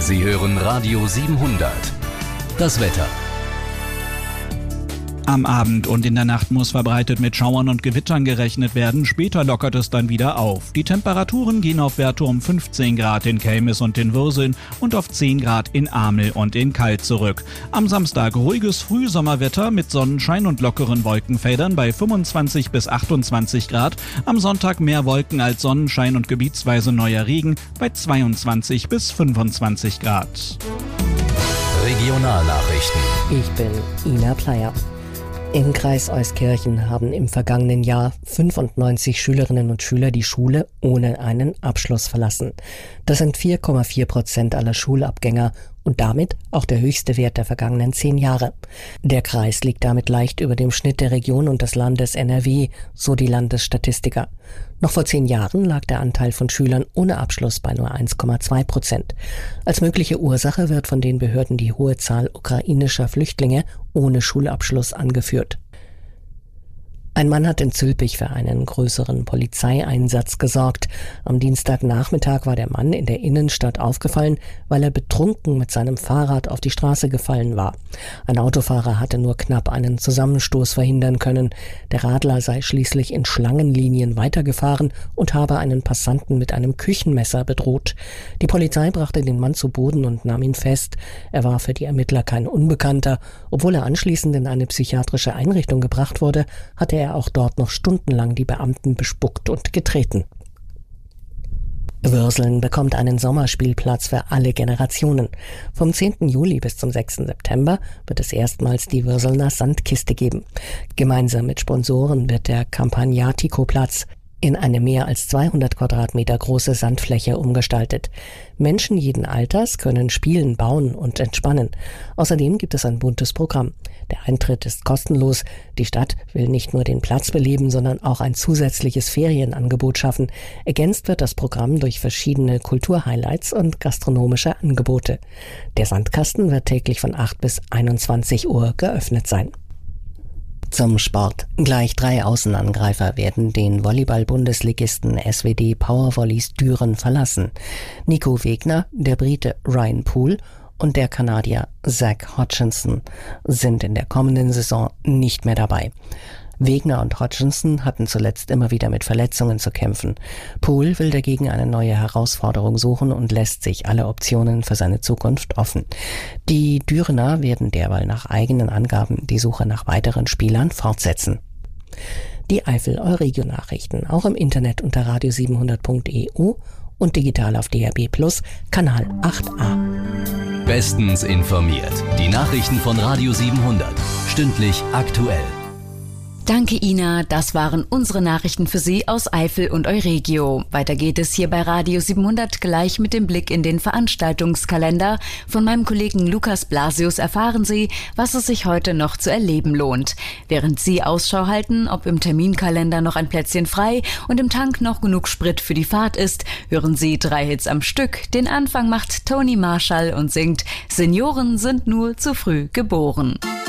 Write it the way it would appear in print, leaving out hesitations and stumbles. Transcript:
Sie hören Radio 700. Das Wetter. Am Abend und in der Nacht muss verbreitet mit Schauern und Gewittern gerechnet werden. Später lockert es dann wieder auf. Die Temperaturen gehen auf Werte um 15 Grad in Kelmis und in Würseln und auf 10 Grad in Amel und in Kalt zurück. Am Samstag ruhiges Frühsommerwetter mit Sonnenschein und lockeren Wolkenfeldern bei 25 bis 28 Grad. Am Sonntag mehr Wolken als Sonnenschein und gebietsweise neuer Regen bei 22 bis 25 Grad. Regionalnachrichten. Ich bin Ina Pleyer. Im Kreis Euskirchen haben im vergangenen Jahr 95 Schülerinnen und Schüler die Schule ohne einen Abschluss verlassen. Das sind 4,4% aller Schulabgänger und damit auch der höchste Wert der vergangenen 10 Jahre. Der Kreis liegt damit leicht über dem Schnitt der Region und des Landes NRW, so die Landesstatistiker. Noch vor 10 Jahren lag der Anteil von Schülern ohne Abschluss bei nur 1,2%. Als mögliche Ursache wird von den Behörden die hohe Zahl ukrainischer Flüchtlinge ohne Schulabschluss angeführt. Ein Mann hat in Zülpich für einen größeren Polizeieinsatz gesorgt. Am Dienstagnachmittag war der Mann in der Innenstadt aufgefallen, weil er betrunken mit seinem Fahrrad auf die Straße gefallen war. Ein Autofahrer hatte nur knapp einen Zusammenstoß verhindern können. Der Radler sei schließlich in Schlangenlinien weitergefahren und habe einen Passanten mit einem Küchenmesser bedroht. Die Polizei brachte den Mann zu Boden und nahm ihn fest. Er war für die Ermittler kein Unbekannter. Obwohl er anschließend in eine psychiatrische Einrichtung gebracht wurde, hatte er auch dort noch stundenlang die Beamten bespuckt und getreten. Würseln bekommt einen Sommerspielplatz für alle Generationen. Vom 10. Juli bis zum 6. September wird es erstmals die Würselner Sandkiste geben. Gemeinsam mit Sponsoren wird der Campagnatico-Platz in eine mehr als 200 Quadratmeter große Sandfläche umgestaltet. Menschen jeden Alters können spielen, bauen und entspannen. Außerdem gibt es ein buntes Programm. Der Eintritt ist kostenlos. Die Stadt will nicht nur den Platz beleben, sondern auch ein zusätzliches Ferienangebot schaffen. Ergänzt wird das Programm durch verschiedene Kulturhighlights und gastronomische Angebote. Der Sandkasten wird täglich von 8 bis 21 Uhr geöffnet sein. Zum Sport. Gleich 3 Außenangreifer werden den Volleyball-Bundesligisten SWD Powervolleys Düren verlassen. Nico Wegner, der Brite Ryan Poole und der Kanadier Zach Hodgkinson sind in der kommenden Saison nicht mehr dabei. Wegner und Hodgkinson hatten zuletzt immer wieder mit Verletzungen zu kämpfen. Poole will dagegen eine neue Herausforderung suchen und lässt sich alle Optionen für seine Zukunft offen. Die Dürener werden derweil nach eigenen Angaben die Suche nach weiteren Spielern fortsetzen. Die Eifel-Euregio-Nachrichten auch im Internet unter radio700.eu und digital auf DAB+, Kanal 8a. Bestens informiert. Die Nachrichten von Radio 700. Stündlich aktuell. Danke, Ina. Das waren unsere Nachrichten für Sie aus Eifel und Euregio. Weiter geht es hier bei Radio 700 gleich mit dem Blick in den Veranstaltungskalender. Von meinem Kollegen Lukas Blasius erfahren Sie, was es sich heute noch zu erleben lohnt. Während Sie Ausschau halten, ob im Terminkalender noch ein Plätzchen frei und im Tank noch genug Sprit für die Fahrt ist, hören Sie 3 Hits am Stück. Den Anfang macht Tony Marshall und singt "Senioren sind nur zu früh geboren".